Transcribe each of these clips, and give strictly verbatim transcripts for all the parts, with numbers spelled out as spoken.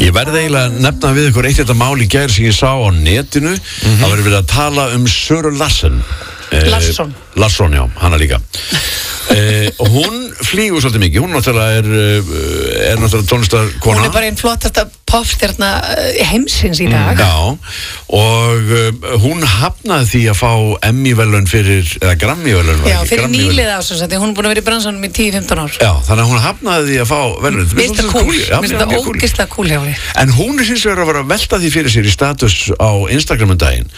Ég verði eiginlega að nefna við ykkur eitt þetta mál í gær sem ég sá á netinu. Það var verið að tala um Söru Larsen. Larsson. Larsson, já, hana líka. Uh, og hún flýgur svolítið mikið. Hún náttúrulega er, er náttúrulega tónlistarkona. Hún er bara einn flottasta popstjarna heimsins í dag. Mm, já, og uh, hún hafnaði því að fá Emmy-verðlaun fyrir, eða Grammy-verðlaun. Já, fyrir nýliða ásins, því hún er búin að vera í bransanum í tíu til fimmtán ár. Já, þannig að hún hafnaði því að fá verðlaun. Mér finnst það cool, mér finnst það ógeðslega cool hjá henni. En hún er hins vegar að vera að velta því fyrir sér í status á Instagram um daginn.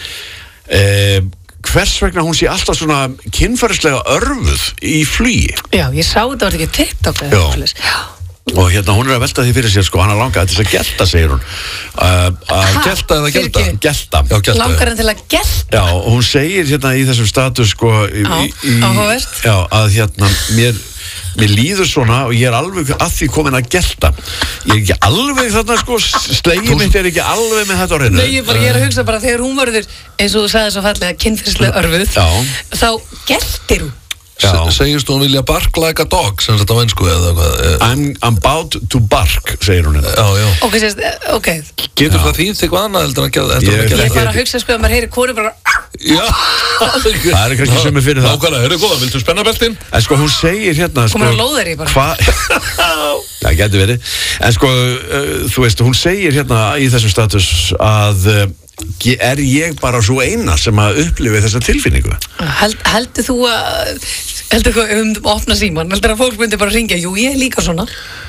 Uh, hvers vegna hún sé alltaf svona kynferðislega örfuð í flugi. Já, ég sá þetta var ekki TikTok eða eitthvað. Já. Og hérna hún er að velta því fyrir sér sko, hann er langað til að gelta, segir hún. Uh, að gelta eða gelta? Gelta. Já, gelta. Langar hann til að gelta? Já, og hún segir hérna í þessum status sko, í, Já, í, áhugavert. Já, að hérna mér Mér líður svona og ég er alveg að því komin að gelta. Ég er ekki alveg þarna sko, slegið mitt er ekki alveg með þetta á reynu. Nei, ég, bara, ég er að hugsa bara þegar hún verður, eins og þú sagði svo fallega, kynferðislega örfuð, Já. þá geltir hún. Segist hún vilja bark like a dog, sem þetta á ensku eða hvað? I'm, I'm about to bark, segir hún hérna. Já, já. Ok, sérst, ok. Getur það þýtt eitthvað annað heldur en að gera? Ég- Ég er bara að hugsa sko að maður heyri konu bara Já. Það er kannski sem er fyrir það. Nákvæmlega, heyrðu góða, viltu spenna beltin? En sko, hún segir hérna sko, Komin á lóðari bara. Hvað? Það getur verið. En sko, uh, þú veist, hún segir hérna í þessum status að uh, er ég bara svo eina sem að upplifi þessa tilfinningu? Held, heldur þú að heldur þú að um opna síman heldur að fólk myndi bara ringja, jú ég er líka svona.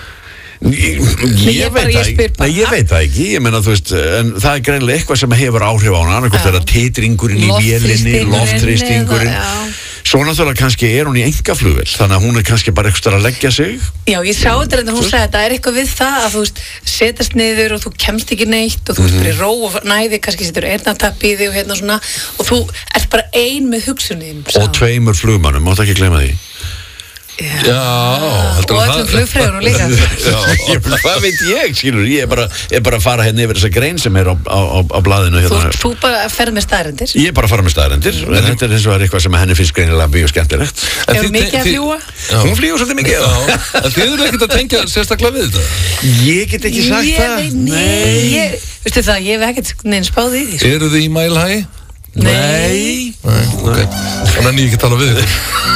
Ég, Nei, ég ég, bara- veit ég það spyr ekki. bara. Nei, ég veit það ekki. Ég meina, þú veist, en það er greinilega eitthvað sem hefur áhrif á hana, annarkvæmt Já. er að titringurinn í vélinni, Loftþrýstingurinn loftþrýstingurinn. eða- já. Svo náttúrulega kannski er hún í einkaflugvél, þannig að hún er kannski bara eitthvað að leggja sig. Já, ég sá þetta en hún sagði að það er eitthvað við það að þú veist, setast niður og þú kemst ekki neitt og þú veist bara í ró og næði, kannski setur eyrnatapp í þig og hérna svona og þú ert bara ein með hugsunum. Og tveimur flugmannum, máttu ekki gleyma því. Já, heldur Og að öllum flugfreyjunum líka. Ég, hvað veit ég, skilur, ég er bara, ég er bara að fara hérna yfir þessa grein sem er á, á, á, á blaðinu Þú, hérna. þú bara ferð með staðrendir. Ég er bara að fara með staðarendir, en þetta er eins og er eitthvað sem henni finnst greinilega mjög skemmtilegt. En Hefur þið- mikið að þið- fljúga? Já. Hún flýgur svolítið mikið. Já, en þið eru ekkert að tengja sérstaklega við þetta? Ég get ekki sagt Ég það. veit, nei, ég, veistu það, ég hef ekkert neins spáð í því. sko. Eru þið í mælhægi? Nei. Nei, ok. Þannig að ég ekki tala við ykkur.